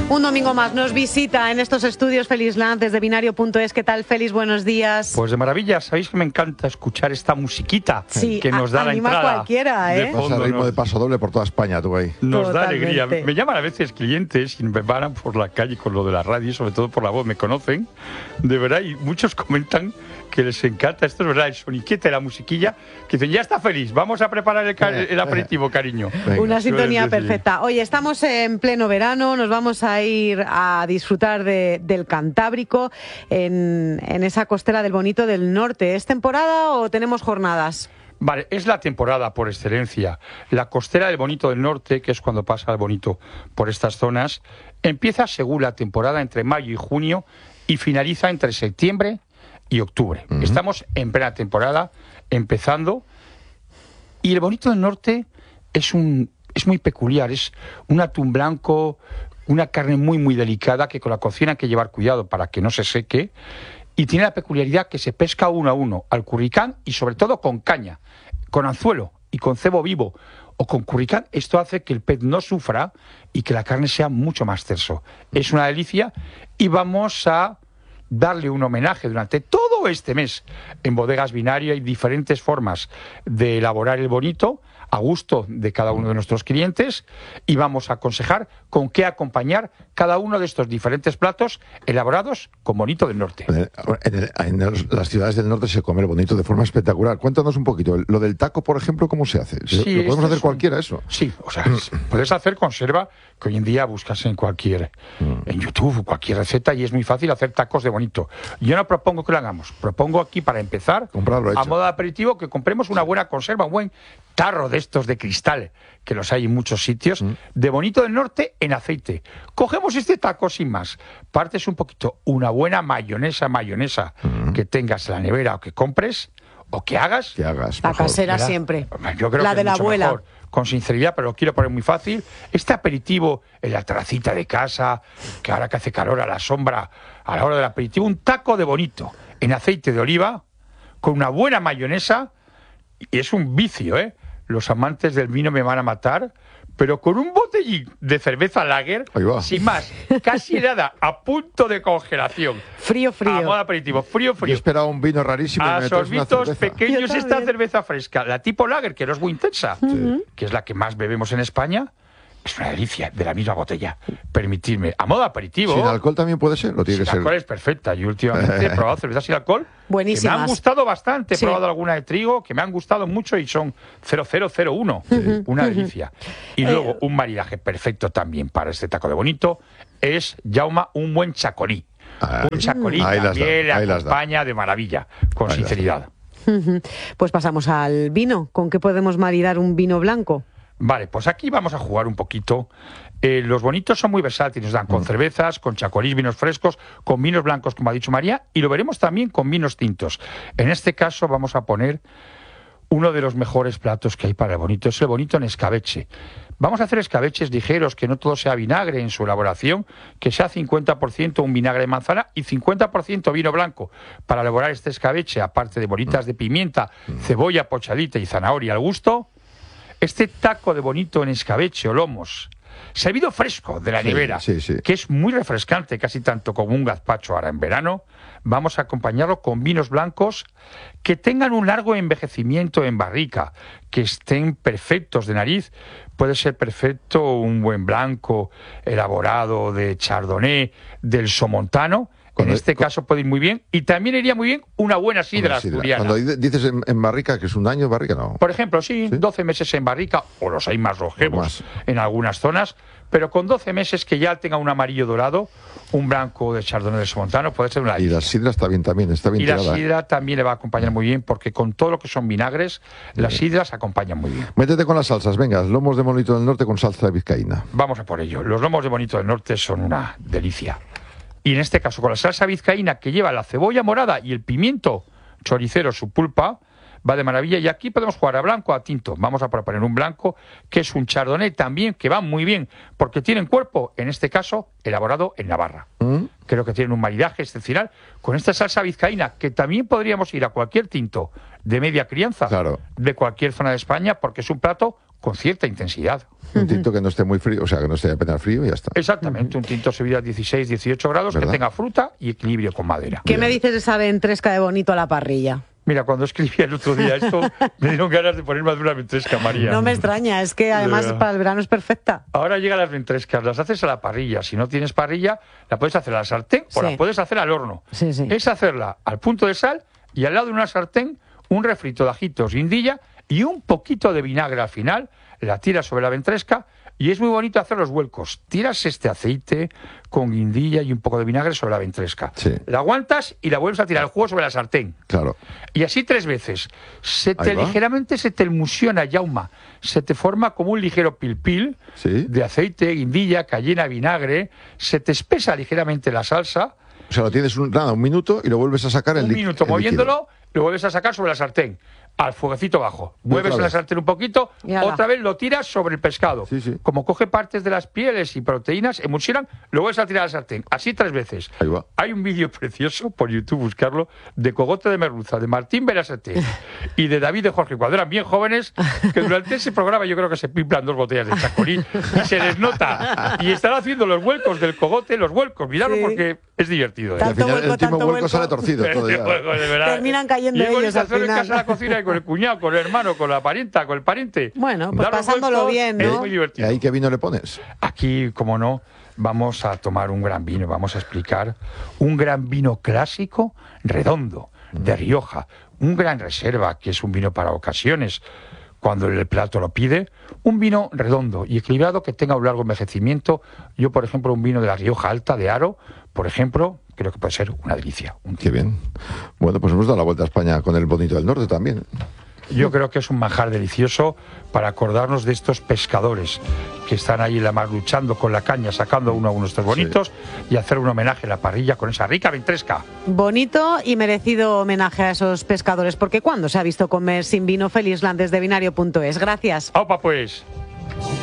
Un domingo más nos visita en estos estudios Félix Lanz desde binario.es. ¿Qué tal, Félix? Buenos días. Pues de maravilla. Sabéis que me encanta escuchar esta musiquita que nos da la entrada. Cualquiera, ¿eh? Pasa ritmo de paso doble por toda España, tú ahí. Nos da alegría. Me llaman a veces clientes y me paran por la calle con lo de la radio, sobre todo por la voz, me conocen. De verdad, y muchos comentan que les encanta. Esto es verdad, el soniquete, la musiquilla, que dicen, ya está feliz, vamos a preparar el aperitivo, cariño. Venga. Una sintonía perfecta. Oye, estamos en pleno verano, nos vamos a ir a disfrutar del Cantábrico en esa costera del Bonito del Norte. ¿Es temporada o tenemos jornadas? Vale, es la temporada por excelencia. La costera del Bonito del Norte, que es cuando pasa el Bonito por estas zonas, empieza según la temporada entre mayo y junio y finaliza entre septiembre y octubre. Estamos en plena temporada, empezando, y el Bonito del Norte es muy peculiar, es un atún blanco, una carne muy muy delicada que con la cocina hay que llevar cuidado para que no se seque, y tiene la peculiaridad que se pesca uno a uno al curricán y sobre todo con caña, con anzuelo y con cebo vivo o con curricán. Esto hace que el pez no sufra y que la carne sea mucho más terso. Es una delicia y vamos a darle un homenaje durante todo este mes. En Bodegas Binario hay diferentes formas de elaborar el bonito a gusto de cada uno de nuestros clientes y vamos a aconsejar con qué acompañar cada uno de estos diferentes platos elaborados con bonito del norte. En las ciudades del norte se come el bonito de forma espectacular. Cuéntanos un poquito, lo del taco, por ejemplo, ¿cómo se hace? Sí, ¿Lo podemos hacer cualquiera eso? Sí, o sea, puedes hacer conserva, que hoy en día buscas en en YouTube, cualquier receta, y es muy fácil hacer tacos de bonito. Yo no propongo que lo hagamos, propongo aquí para empezar, a modo de aperitivo, que compremos una buena conserva, un buen tarro de estos de cristal, que los hay en muchos sitios, de bonito del norte en aceite. Cogemos este taco sin más, partes un poquito, una buena mayonesa que tengas en la nevera o que compres, o que hagas. La casera siempre. Yo creo la que de es la mucho abuela. mejor, con sinceridad, pero lo quiero poner muy fácil. Este aperitivo en la terracita de casa, que ahora que hace calor a la sombra, a la hora del aperitivo, un taco de bonito en aceite de oliva, con una buena mayonesa, y es un vicio, ¿eh? Los amantes del vino me van a matar, pero con un botellín de cerveza lager, sin más, casi nada, a punto de congelación. Frío. A modo aperitivo, frío. Yo esperaba un vino rarísimo. A sorbitos pequeños esta cerveza fresca, la tipo lager, que no es muy intensa, que es la que más bebemos en España. Es una delicia, de la misma botella. Permitidme, a modo aperitivo. ¿Sin alcohol también puede ser? ¿O tiene que ser? Sin alcohol es perfecta. Yo últimamente he probado cervezas sin alcohol. Buenísimas. Que me han gustado bastante. He probado alguna de trigo que me han gustado mucho y son 0001. Una delicia. Y luego un maridaje perfecto también para este taco de bonito es, Jaume, un buen chacolí. Un chacolí también le acompaña de maravilla, con sinceridad. Pues pasamos al vino. ¿Con qué podemos maridar un vino blanco? Vale, pues aquí vamos a jugar un poquito. Los bonitos son muy versátiles, nos dan con cervezas, con chacolís, vinos frescos, con vinos blancos, como ha dicho María, y lo veremos también con vinos tintos. En este caso vamos a poner uno de los mejores platos que hay para el bonito, es el bonito en escabeche. Vamos a hacer escabeches ligeros, que no todo sea vinagre en su elaboración, que sea 50% un vinagre de manzana y 50% vino blanco. Para elaborar este escabeche, aparte de bolitas de pimienta, cebolla pochadita y zanahoria al gusto, este taco de bonito en escabeche o lomos, servido fresco de la nevera, que es muy refrescante, casi tanto como un gazpacho ahora en verano, vamos a acompañarlo con vinos blancos que tengan un largo envejecimiento en barrica, que estén perfectos de nariz. Puede ser perfecto un buen blanco elaborado de chardonnay, del somontano. En este caso puede ir muy bien, y también iría muy bien una buena sidra asturiana. Cuando dices en barrica, que es un año en barrica, ¿no? Por ejemplo, sí, 12 meses en barrica, o los hay más longevos en algunas zonas, pero con 12 meses que ya tenga un amarillo dorado, un blanco de chardonnay de somontano, puede ser una delicia. Y la sidra está bien también, está bien tirada. Y la sidra también le va a acompañar muy bien, porque con todo lo que son vinagres, las sidras acompañan muy bien. Métete con las salsas, venga, lomos de bonito del norte con salsa vizcaína. Vamos a por ello. Los lomos de bonito del norte son una delicia. Y en este caso, con la salsa vizcaína, que lleva la cebolla morada y el pimiento choricero, su pulpa, va de maravilla. Y aquí podemos jugar a blanco o a tinto. Vamos a proponer un blanco, que es un chardonnay también, que va muy bien, porque tienen cuerpo, en este caso, elaborado en Navarra. Creo que tienen un maridaje excepcional con esta salsa vizcaína, que también podríamos ir a cualquier tinto de media crianza, de cualquier zona de España, porque es un plato con cierta intensidad. Un tinto que no esté muy frío, o sea, que no esté apenas frío y ya está. Exactamente, un tinto servido a 16, 18 grados, ¿verdad? que tenga fruta y equilibrio con madera. ¿Qué me dices de esa ventresca de bonito a la parrilla? Mira, cuando escribí el otro día esto, me dieron ganas de poner más de una ventresca, María. No me extraña, es que además para el verano es perfecta. Ahora llegan las ventrescas, las haces a la parrilla. Si no tienes parrilla, la puedes hacer a la sartén o Sí. la puedes hacer al horno. Sí, sí. Es hacerla al punto de sal y al lado de una sartén un refrito de ajitos, guindilla y un poquito de vinagre al final. La tiras sobre la ventresca y es muy bonito hacer los vuelcos. Tiras este aceite con guindilla y un poco de vinagre sobre la ventresca. Sí. La aguantas y la vuelves a tirar el jugo sobre la sartén. Claro. Y así 3 veces. Ahí va. Ligeramente se te emulsiona, Jauma. Se te forma como un ligero pilpil Sí. de aceite, guindilla, cayena, vinagre. Se te espesa ligeramente la salsa. O sea, lo tienes un minuto y lo vuelves a sacar Un minuto moviéndolo, lo vuelves a sacar sobre la sartén. Al fueguecito bajo. Mueves la sartén un poquito, Y ala. otra vez lo tiras sobre el pescado. Sí, sí. Como coge partes de las pieles y proteínas, emulsionan, lo vuelves a tirar a la sartén. Así 3 veces. Ahí va. Hay un vídeo precioso, por YouTube, buscarlo, de cogote de merluza, de Martín Berasategui y de David de Jorge, cuando eran bien jóvenes, que durante ese programa yo creo que se pimplan 2 botellas de chacolí y se les nota. Y están haciendo los vuelcos del cogote, los vuelcos. Miradlo Sí. porque es divertido. Y al Tanto final vuelco, el timo tanto vuelco vuelco. sale torcido todo ya. De verdad. Terminan cayendo Y es bonito ellos al hacerlo en final. casa en la cocina y con el cuñado, con el hermano, con la parienta, con el pariente. Bueno, pues Dar los pasándolo vuelcos bien, Es ¿no? muy ¿Y divertido. ahí qué vino le pones? Aquí, como no, vamos a tomar un gran vino, vamos a explicar un gran vino clásico, redondo, de Rioja, un gran reserva, que es un vino para ocasiones, cuando el plato lo pide, un vino redondo y equilibrado que tenga un largo envejecimiento. Yo, por ejemplo, un vino de la Rioja Alta, de Aro, por ejemplo, creo que puede ser una delicia. Qué bien. Bueno, pues hemos dado la vuelta a España con el bonito del norte también. Yo creo que es un manjar delicioso para acordarnos de estos pescadores que están ahí en la mar luchando con la caña, sacando uno a uno estos bonitos y hacer un homenaje a la parrilla con esa rica ventresca. Bonito y merecido homenaje a esos pescadores, porque ¿cuándo se ha visto comer sin vino? Felisland desde binario.es. Gracias. ¡Aupa pues!